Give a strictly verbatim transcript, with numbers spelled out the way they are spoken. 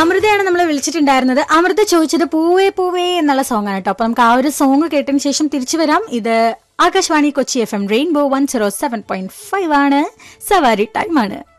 അമൃതയാണ് നമ്മളെ വിളിച്ചിട്ടുണ്ടായിരുന്നത്. അമൃത ചോദിച്ചത് പൂവേ പൂവേ എന്നുള്ള സോങ് ആണ് കേട്ടോ. അപ്പൊ നമുക്ക് ആ ഒരു സോങ് കേട്ടതിന് ശേഷം തിരിച്ചു വരാം. ഇത് Akashvani Kochi F M rainbow one zero seven point five ആണ്. സവാരി ടൈം ആണ്.